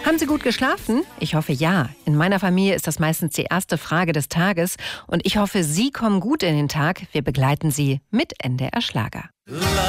Haben Sie gut geschlafen? Ich hoffe ja. In meiner Familie ist das meistens die erste Frage des Tages. Und ich hoffe, Sie kommen gut in den Tag. Wir begleiten Sie mit NDR Schlager.